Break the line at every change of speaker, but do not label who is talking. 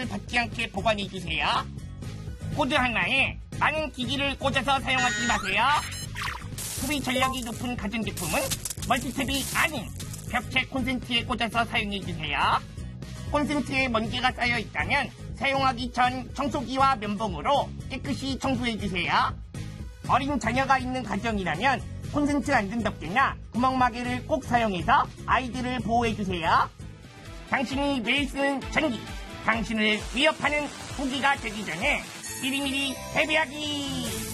영향을 받지 않게 보관해주세요. 코드 하나에 많은 기기를 꽂아서 사용하지 마세요. 소비 전력이 높은 가전제품은 멀티탭이 아닌 벽체 콘센트에 꽂아서 사용해주세요. 콘센트에 먼지가 쌓여있다면 사용하기 전 청소기와 면봉으로 깨끗이 청소해주세요. 어린 자녀가 있는 가정이라면 콘센트 안전 덮개나 구멍마개를 꼭 사용해서 아이들을 보호해주세요. 당신이 매일 쓰는 전기, 당신을 위협하는 무기가 되기 전에 미리미리 대비하기!